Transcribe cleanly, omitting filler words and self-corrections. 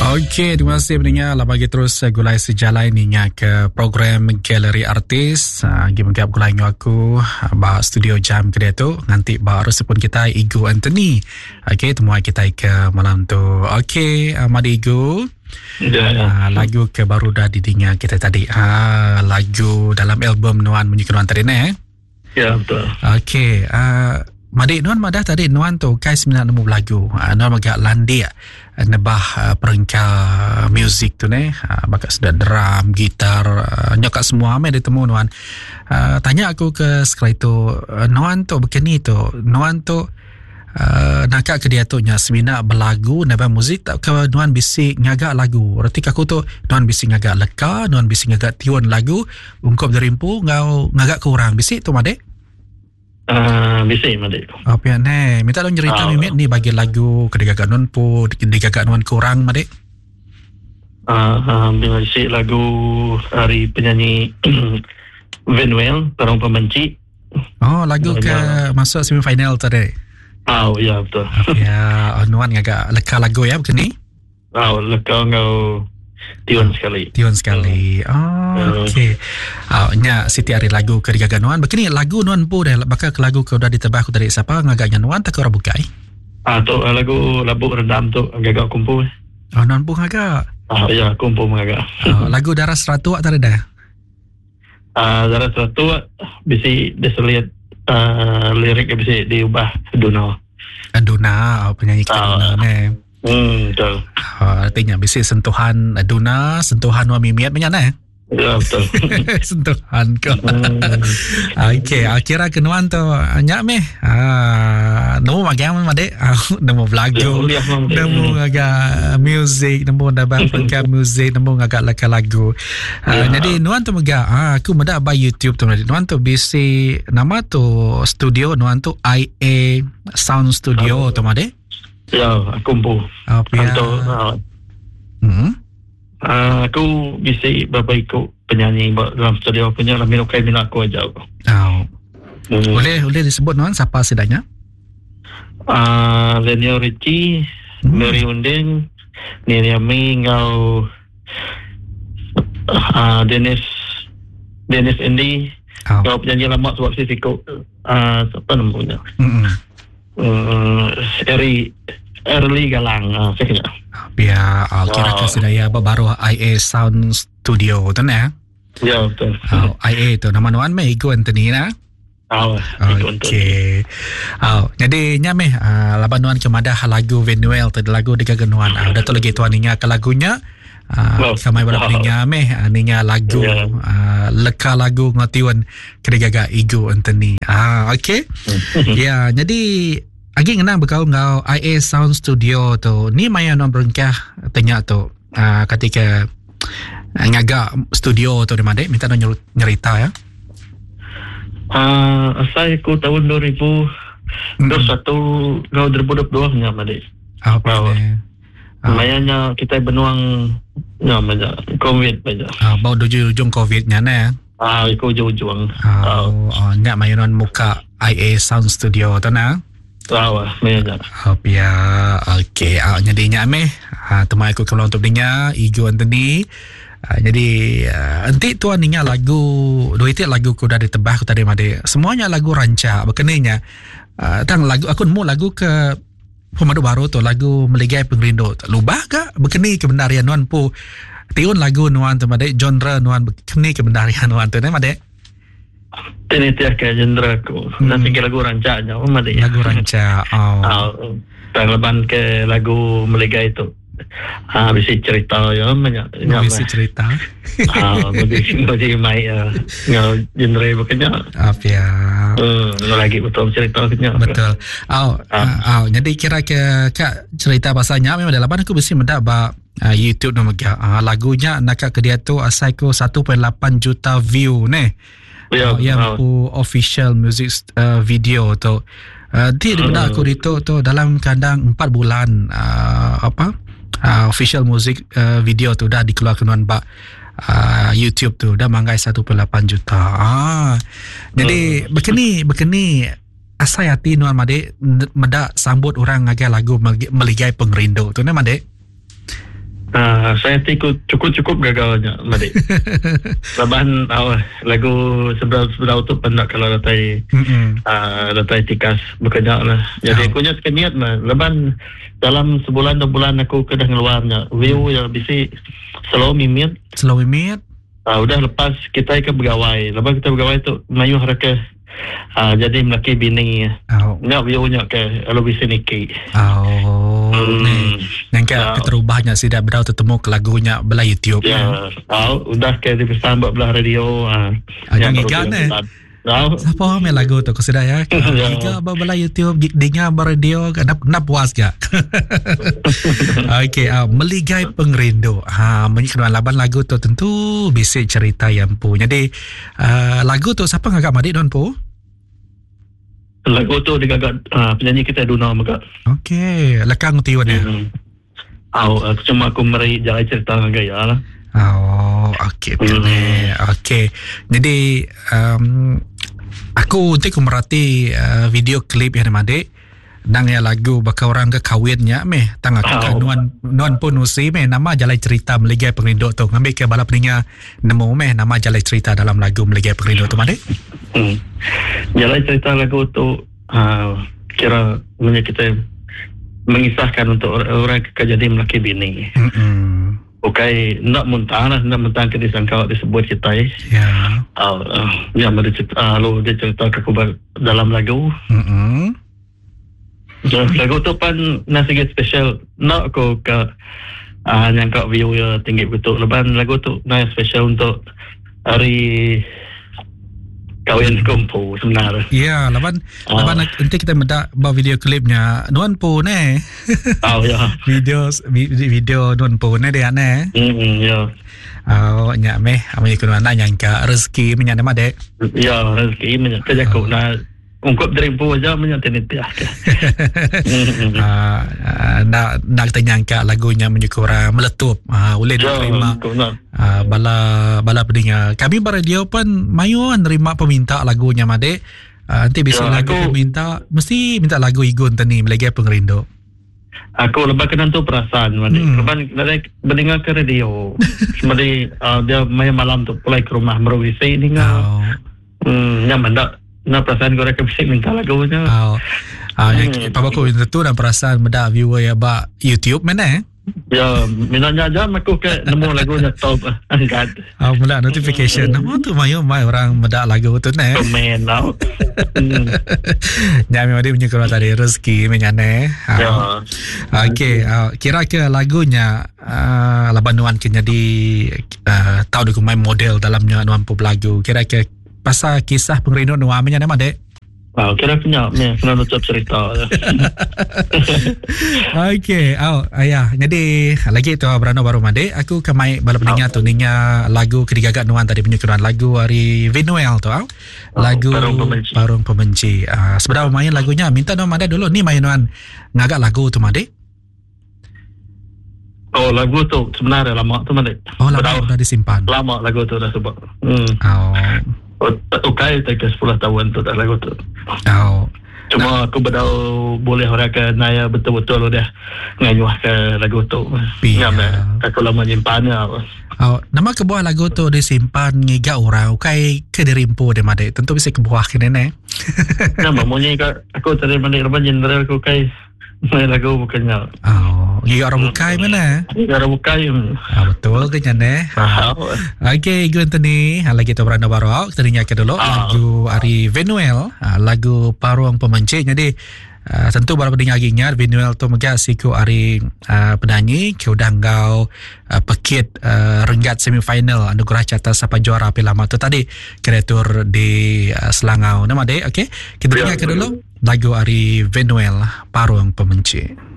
Okey, terima kasih pendengar. Lah bagi terus gulai sejalan ninya ke program Galeri Artis. Gimana gulai aku ba studio jam kedua tu nanti baru sepun kita Igu Anthony. Okey, temu kita ke malam tu. Okey, Madi Igu. Lagu ke baru dah didengar kita tadi. Lagu dalam album Nuan Menyikan Nuan tadi ni. Ya, betul. Okey, Madi Nuan madah tadi Nuan tu kai seminat nemu lagu. Nuan agak landia nebah perengka muzik tu ni, bakat sudah drum, gitar, nyokat semua amai ditemu Nuan. Tanya aku ke sekali tu, Nuan tu begini tu, Nuan tu nakak ke dia tu nya seminat berlagu nebah muzik tak ke Nuan bisik ngagak lagu. Berarti aku tu Nuan bisik ngagak leka, Nuan bisik ngagak tiun lagu, ungkap derimpu ngau ngagak kurang bisik tu Made. Bisa Made. Apa ni? Minta dong cerita Mimit ni bagi lagu kedigagak Nuan pu, kedigagak Nuan kurang Made. Bisa lagu hari penyanyi Venuel, Terang Pembenci. Oh, lagu ke masuk semifinal tadi. Ya betul. Ya, Nuan agak leka lagu ya begini. Leka ngau tiun sekali. Tiun sekali. Okey. Nya Siti Ari lagu kedigagak Nuan. Begini lagu Nuan pu dah bakal ke lagu ke udah ditebak aku dari siapa ngagaknya Nuan tak ora bukai. Tu lagu Labuk Redam tu agak kumpul. Nuan pu ngagak. Ya, kumpul ngagak. Lagu Darah Seratu tak ada dah. Darah Seratu bisa diselihat lirik bisa diubah Duna. Penyanyi kita Duna ni. Betul. Artinya bisa sentuhan Duna, sentuhan Nuan Mimiat banyak ni. Ya, betul. Sentuhan kau. Okey, akhirnya ke Nuan tu nyak meh. Nemu macam Made. Nemu lagu. Nemu agak music, nemu dabang perangkat music, nemu agak lagu. Jadi Nuan tu mega. Aku muda by YouTube tu Nuan tu bisi nama tu studio Nuan tu IA Sound Studio tu Made. Ya, aku pun. Aku bisa berapa ikut penyanyi dalam studio punya lah minukai minat aku aja. Boleh disebut Nuan siapa sedanya? Lenio Ricci, Mary Unding, Niriami ngau Dennis Andy, ngau penyanyi lama sebab saya ikut siapa namanya? Early Galang saya biar kira kesedaya baru IA Sound Studio tu na. Ya betul. IA tu nama Nuan meh Igu Anthony na. Okey. Jadi nyameh laban Nuan kemadah lagu Venuel tu lagu dekat Nuan. Dah tu lagi tuan ninya ke lagunya. Kamai berapa ninya meh ninya lagu leka lagu ngatiun kedegaga Igu Anthony. Okey. Ya, jadi Agi ngenang berkau ngau IA Sound Studio tu. Ni maya Nuan berengkah tanya tu ketika ngagak studio tu di Made. Minta Nuan nyerita ya. Asal aku tahun 2021 ngau 2022 nya Made. Mayanya kita benuang namanya COVID aja. Bau ujung COVID nya na. Ikut ujung. Nyak maya Nuan muka IA Sound Studio tu na. Ya. Okey. Jadi meh temai aku kalau untuk dengar Igu Anthony. Jadi nanti tuan dengar lagu dua itu lagu ku dah ditebah ku tadi Made. Semuanya lagu rancak berkenanya. Tang lagu aku nemu lagu ke Pemadu Baru tu lagu Meligai Pengrindu. Lubah ke berkeni kebenaran Nuan pu. Tiun lagu Nuan tu Made, genre Nuan berkeni kebenaran Nuan tu ni Made. Ini tiap ke genre aku. Nanti ke lagu rancaknya Made. Lagu rancak. Leban ke lagu Meligai itu. Bisa cerita ya bisa cerita. Jadi mai genre bukannya. Ya. Lagi betul cerita punya. Betul. Jadi kira ke kak cerita pasalnya memang dalam aku mesti mendapat YouTube nama lagunya nak ke dia tu asal ko 1.8 juta view ni. Yang official music video tu. Dia benda aku itu tu dalam kandang 4 bulan official music video tu dah dikeluarkan Nuan bak YouTube tu dah manggai 1.8 juta. Jadi begini asal hati Nuan Made medak sambut orang ngagai lagu Meligai Pengrindu tu ni Made. Saya cukup gagalnya Madik. Laban lagu sebelah tu pendak kalau datai tikas bekerja lah. Jadi aku nyat keniat mah. Laban dalam sebulan 2 bulan aku kedah ngeluarnya view yang bisi selalu mimit. Udah lepas kita ke bergawai. Lepas kita bergawai tu mayu haraka jadi melaki bini. Nyak view-nya ke kalau bisa niki. Yang terubahnya sih dah berau tertemu ke lagunya belah YouTube. Udah ke di pesan buat belah radio. Yang ikan siapa main lagu tu kau sudah ya? Jika belah YouTube dengar radio nak puas gak? Okey, meligai pengrindu. Menyiapkan laban lagu tu tentu bisa cerita yang pu. Jadi lagu tu siapa ngagak Madik don pu? Lagu tu digagak penyanyi kita Duna Megak. Okey, lekang tiwan ya. Cuma aku meri jalan cerita gaya lah. Okey, okey. Jadi aku nanti aku merhati video klip yang ada nang ya lagu bakal orang ke kawinnya tangga ke nuan pun usi nama jalan cerita meligai pengrindu tu ngambil ke bala peninga nemu nama jalan cerita dalam lagu meligai pengrindu tu Madik. Jalan cerita lagu tu kira kita mengisahkan untuk orang kejadi melaki bini. Bukai nak muntah ke disangka disebut kita yang ada cerita dia cerita ke dalam lagu. Lagu tu pan nasi special nak aku ke nyangka view ya tinggi betul. Leban lagu tu nasi special untuk hari kawin kumpu sebenarnya. Ya, leban nanti kita mendak bawa video klipnya nuan po ne. Video nuan po ne dia ne. Ya. Nyak amai kuno anak nyangka rezeki menyana Madik. Ya, rezeki menyana kerja kau na ungkap dari po aja menyana tenitiah. Nak ternyangka lagunya menyukura meletup. Boleh diterima. Bala pendengar. Kami beradio pun mayu nerima peminta lagunya Madik. Nanti bisa lagu peminta mesti minta lagu Igun tani melagi pengrindu. Aku lepas kena tu perasaan Madik. Lepas mendengar ke radio. Semadi dia main malam tu pulai ke rumah merawisi dengar. Nyaman tak? Nak perasaan korang bisa minta lagunya. Yang Papa aku itu dan perasaan benda viewer ya ba YouTube mana Ya, minatnya jam aku ke nemu lagunya top angkat. Mula notification. Nama tu mayu orang benda lagu tu ne. Komen tau. Nyami madi punya kurang tadi rezeki menyane. Okey, kira ke lagunya laban nuan kena di tahu dia main model dalamnya nuan pop lagu. Kira ke pasal kisah pengrindu nuan menyane Madik. Kira punya pernah ucap cerita. Okey, ayah. Jadi lagi tu berano baru Madik. Aku kemai bala pendengar tu ninga lagu kedigagak nuan tadi penyukuran lagu hari Vinuel tu lagu Parung Pemenci. Sebenarnya main lagunya minta nuan Madik dulu ni main nuan ngagak lagu tu Madik. Lagu tu sebenarnya lama tu Madik. Lama dah disimpan. Lama lagu tu dah sebab. Okay, tak 10 tahun tu dah lagu tu. Cuma aku bedau boleh orang ke naya betul-betul dah nganyuah ke lagu tu. Aku lama nyimpannya. Nama kebuah lagu tu disimpan ngiga orang. Okay, ke dirimpu dia Madik. Tentu bisa kebuah ke nenek. Nama munyi aku tadi Madik lepas general aku kai main lagu bukannya. Giga orang bukai mana? Giga orang bukai. Betul ke nyane? Okey, Igun tani lagi tu beranda baru. Tadinya ke dulu lagu hari Vinuel, lagu Parung Pemenci. Jadi tentu baru pendengar ingat Vinuel tu mega siku hari penyanyi ke udanggau pekit renggat semifinal anugerah catat siapa juara pelama tu tadi kreatur di Selangau. Nama dia okey. Kita dengar ke dulu lagu hari Vinuel Parung Pemenci.